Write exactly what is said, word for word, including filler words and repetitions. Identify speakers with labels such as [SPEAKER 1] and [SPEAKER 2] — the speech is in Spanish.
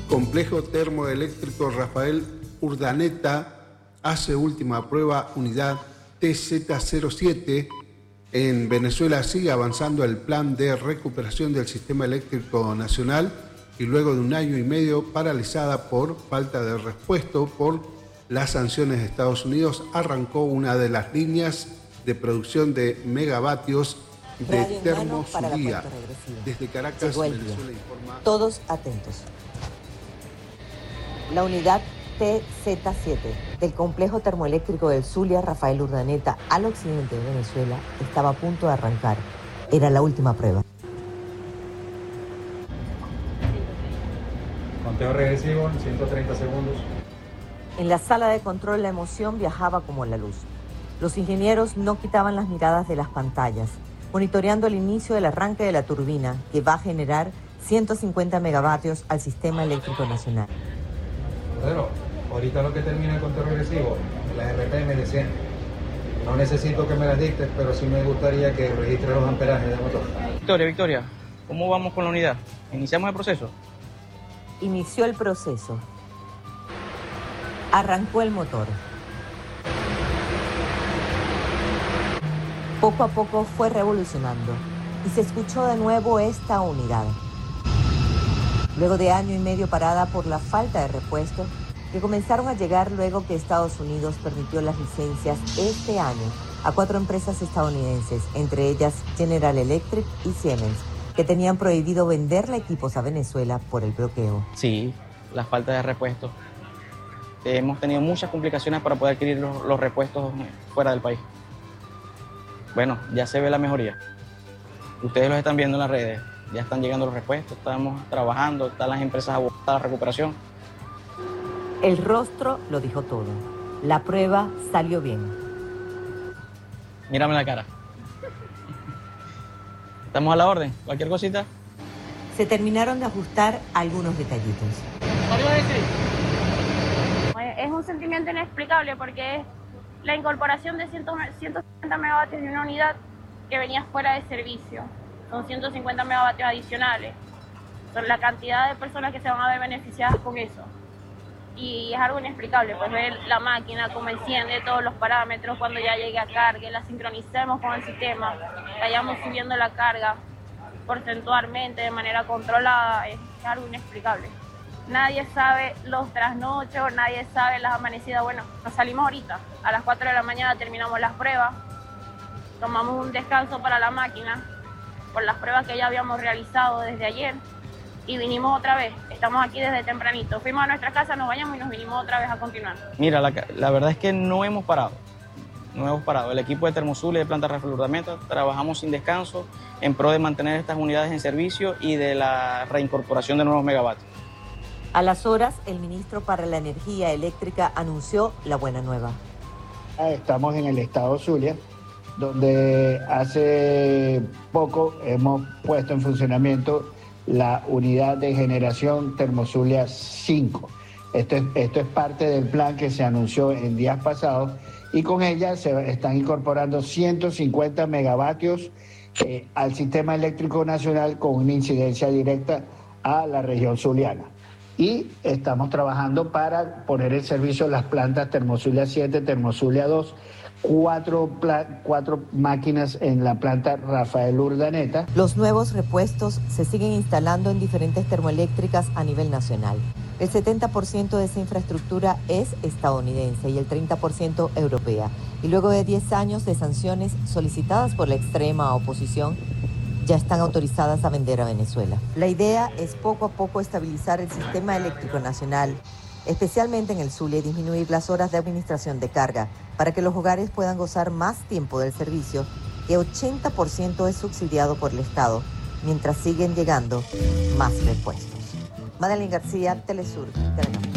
[SPEAKER 1] Complejo Termoeléctrico Rafael Urdaneta hace última prueba unidad T Z cero siete. En Venezuela sigue avanzando el plan de recuperación del sistema eléctrico nacional y luego de un año y medio paralizada por falta de repuesto por las sanciones de Estados Unidos, arrancó una de las líneas de producción de megavatios de Termozulia. Desde Caracas, Venezuela informa.
[SPEAKER 2] Todos atentos. La unidad T Z siete del complejo termoeléctrico del Zulia Rafael Urdaneta al occidente de Venezuela estaba a punto de arrancar. Era la última prueba.
[SPEAKER 3] Conteo regresivo en ciento treinta segundos.
[SPEAKER 2] En la sala de control la emoción viajaba como la luz. Los ingenieros no quitaban las miradas de las pantallas, monitoreando el inicio del arranque de la turbina que va a generar ciento cincuenta megavatios al sistema eléctrico nacional.
[SPEAKER 3] Pero ahorita lo que termina el conteo regresivo, la R P M desciende. No necesito que me las dictes, pero sí me gustaría que registre los amperajes del motor.
[SPEAKER 4] Victoria, Victoria, ¿cómo vamos con la unidad? ¿Iniciamos el proceso?
[SPEAKER 2] Inició el proceso. Arrancó el motor. Poco a poco fue revolucionando y se escuchó de nuevo esta unidad. Luego de año y medio parada por la falta de repuesto, que comenzaron a llegar luego que Estados Unidos permitió las licencias este año a cuatro empresas estadounidenses, entre ellas General Electric y Siemens, que tenían prohibido venderle equipos a Venezuela por el bloqueo.
[SPEAKER 4] Sí, la falta de repuestos. Hemos tenido muchas complicaciones para poder adquirir los, los repuestos fuera del país. Bueno, ya se ve la mejoría. Ustedes los están viendo en las redes. Ya están llegando los repuestos, estamos trabajando, están las empresas abocadas a la recuperación.
[SPEAKER 2] El rostro lo dijo todo. La prueba salió bien.
[SPEAKER 4] Mírame la cara. Estamos a la orden. Cualquier cosita.
[SPEAKER 2] Se terminaron de ajustar algunos detallitos.
[SPEAKER 5] Es un sentimiento inexplicable porque es la incorporación de ciento cincuenta megavatios de una unidad que venía fuera de servicio. Son ciento cincuenta megavatios adicionales. Son la cantidad de personas que se van a ver beneficiadas con eso. Y es algo inexplicable, pues ver la máquina, cómo enciende todos los parámetros cuando ya llegue a carga, la sincronicemos con el sistema, vayamos subiendo la carga porcentualmente, de manera controlada, es, es algo inexplicable. Nadie sabe los trasnochos, nadie sabe las amanecidas. Bueno, nos salimos ahorita, a las cuatro de la mañana terminamos las pruebas, tomamos un descanso para la máquina, por las pruebas que ya habíamos realizado desde ayer, y vinimos otra vez. Estamos aquí desde tempranito. Fuimos a nuestra casa, nos bañamos y nos vinimos otra vez a continuar.
[SPEAKER 4] Mira, la, la verdad es que no hemos parado. No hemos parado. El equipo de Termozulia y de Planta Rafael Urdaneta trabajamos sin descanso en pro de mantener estas unidades en servicio y de la reincorporación de nuevos megavatios.
[SPEAKER 2] A las horas, el ministro para la Energía Eléctrica anunció la buena nueva.
[SPEAKER 6] Estamos en el estado Zulia, donde hace poco hemos puesto en funcionamiento la unidad de generación Termozulia cinco. Esto es, esto es parte del plan que se anunció en días pasados y con ella se están incorporando ciento cincuenta megavatios eh, al sistema eléctrico nacional con una incidencia directa a la región zuliana. Y estamos trabajando para poner en servicio las plantas Termozulia siete, Termozulia dos, Cuatro, cuatro máquinas en la planta Rafael Urdaneta.
[SPEAKER 2] Los nuevos repuestos se siguen instalando en diferentes termoeléctricas a nivel nacional. El setenta por ciento de esa infraestructura es estadounidense y el treinta por ciento europea. Y luego de diez años de sanciones solicitadas por la extrema oposición, ya están autorizadas a vender a Venezuela. La idea es poco a poco estabilizar el sistema eléctrico nacional, especialmente en el Zulia, y disminuir las horas de administración de carga para que los hogares puedan gozar más tiempo del servicio, que ochenta por ciento es subsidiado por el Estado, mientras siguen llegando más repuestos. Madeline García, Telesur, Telenorte.